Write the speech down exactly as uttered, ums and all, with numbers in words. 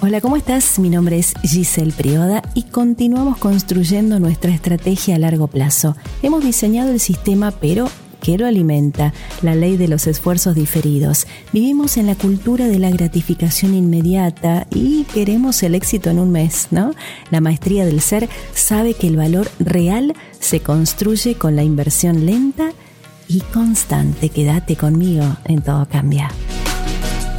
Hola, ¿cómo estás? Mi nombre es Giselle Prioda y continuamos construyendo nuestra estrategia a largo plazo. Hemos diseñado el sistema, pero ¿qué lo alimenta? La ley de los esfuerzos diferidos. Vivimos en la cultura de la gratificación inmediata y queremos el éxito en un mes, ¿no? La maestría del ser sabe que el valor real se construye con la inversión lenta y constante. Quédate conmigo, en Todo Cambia.